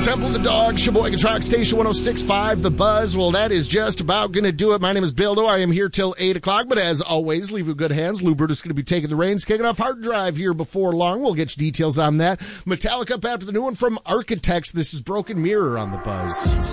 Temple of the Dog, Sheboygan Track Station 106.5, The Buzz. Well, that is just about going to do it. My name is Bildo. I am here till 8 o'clock, but as always, leave you in good hands. Lou Burtis is going to be taking the reins, kicking off Hard Drive here before long. We'll get you details on that. Metallica up after the new one from Architects. This is Broken Mirror on The Buzz.